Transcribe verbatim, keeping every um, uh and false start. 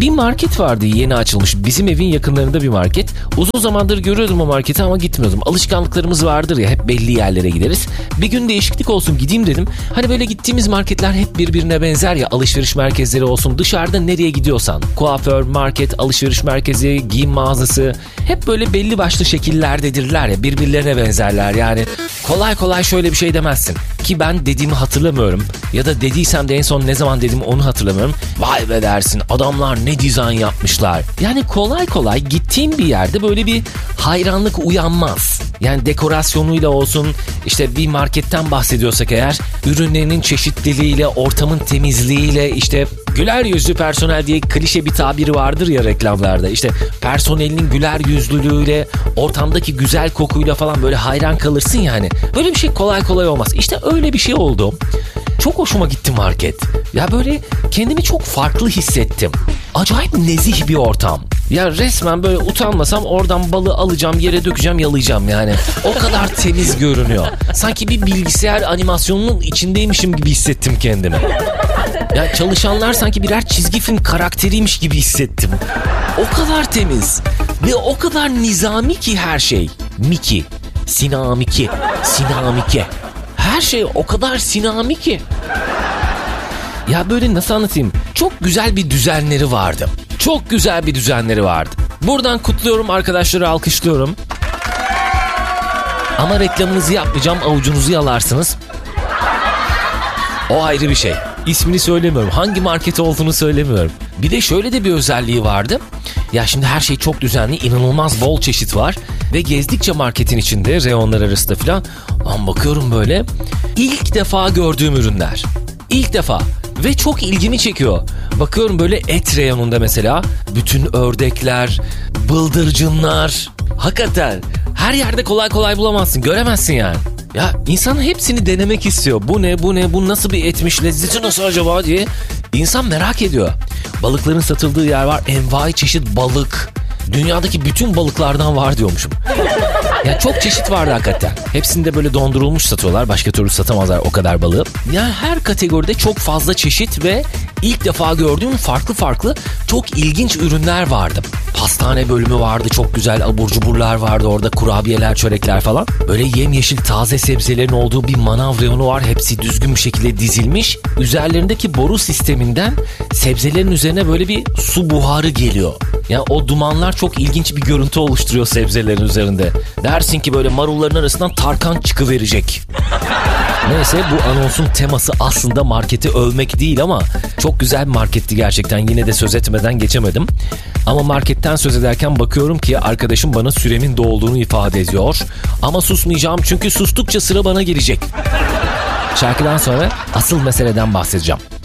Bir market vardı, yeni açılmış. Bizim evin yakınlarında bir market. Uzun zamandır görüyordum o marketi ama gitmiyordum. Alışkanlıklarımız vardır ya, hep belli yerlere gideriz. Bir gün değişiklik olsun, gideyim dedim. Hani böyle gittiğimiz marketler hep birbirine benzer ya, alışveriş merkezleri olsun. Dışarıda nereye gidiyorsan, kuaför, market, alışveriş merkezi, giyim mağazası, hep böyle belli başlı şekillerdedirler ya, birbirlerine benzerler. Yani kolay kolay şöyle bir şey demezsin. Ki ben dediğimi hatırlamıyorum. Ya da dediysem de en son ne zaman dedim onu hatırlamıyorum. Vay be dersin, adamlar ne dizayn yapmışlar. Yani kolay kolay gittiğin bir yerde böyle bir hayranlık uyanmaz. Yani dekorasyonuyla olsun, işte bir marketten bahsediyorsak eğer, ürünlerinin çeşitliliğiyle, ortamın temizliğiyle, işte güler yüzlü personel diye klişe bir tabiri vardır ya reklamlarda. İşte personelinin güler yüzlülüğüyle, ortamdaki güzel kokuyla falan böyle hayran kalırsın yani. Böyle bir şey kolay kolay olmaz. İşte öyle bir şey oldu. Çok hoşuma gitti market. Ya böyle kendimi çok farklı hissettim. Acayip nezih bir ortam. Ya resmen böyle utanmasam oradan balı alacağım, yere dökeceğim, yalayacağım yani. O kadar temiz görünüyor. Sanki bir bilgisayar animasyonunun içindeymişim gibi hissettim kendimi. Ya çalışanlar sanki birer çizgi film karakteriymiş gibi hissettim. O kadar temiz ve o kadar nizami ki her şey. Miki, sinamiki, sinamike. Her şey o kadar sinami ki. Ya böyle nasıl anlatayım? Çok güzel bir düzenleri vardı. Çok güzel bir düzenleri vardı. Buradan kutluyorum, arkadaşları alkışlıyorum. Ama reklamınızı yapmayacağım, avucunuzu yalarsınız. O ayrı bir şey. İsmini söylemiyorum. Hangi market olduğunu söylemiyorum. Bir de şöyle de bir özelliği vardı. Ya şimdi her şey çok düzenli, inanılmaz bol çeşit var. Ve gezdikçe marketin içinde, reyonlar arasında falan, lan bakıyorum böyle, ilk defa gördüğüm ürünler. İlk defa. Ve çok ilgimi çekiyor. Bakıyorum böyle et reyonunda mesela, bütün ördekler, bıldırcınlar. Hakikaten her yerde kolay kolay bulamazsın, göremezsin yani. Ya insan hepsini denemek istiyor. Bu ne, bu ne, bu nasıl bir etmiş, lezzeti nasıl acaba diye. İnsan merak ediyor. Balıkların satıldığı yer var, envai çeşit balık. Dünyadaki bütün balıklardan var diyormuşum. Ya çok çeşit vardı hakikaten. Hepsini de böyle dondurulmuş satıyorlar. Başka türlü satamazlar o kadar balığı. Yani her kategoride çok fazla çeşit ve ilk defa gördüğüm farklı farklı çok ilginç ürünler vardı. Pastane bölümü vardı, çok güzel abur cuburlar vardı orada, kurabiyeler, çörekler falan. Böyle yemyeşil taze sebzelerin olduğu bir manav reyonu var. Hepsi düzgün bir şekilde dizilmiş. Üzerlerindeki boru sisteminden sebzelerin üzerine böyle bir su buharı geliyor. Yani o dumanlar çok ilginç bir görüntü oluşturuyor sebzelerin üzerinde. Dersin ki böyle marulların arasından Tarkan çıkıverecek. Neyse, bu anonsun teması aslında marketi övmek değil ama çok güzel bir marketti gerçekten. Yine de söz etmeden geçemedim. Ama marketten söz ederken bakıyorum ki arkadaşım bana süremin dolduğunu ifade ediyor. Ama susmayacağım çünkü sustukça sıra bana gelecek. Şarkıdan sonra asıl meseleden bahsedeceğim.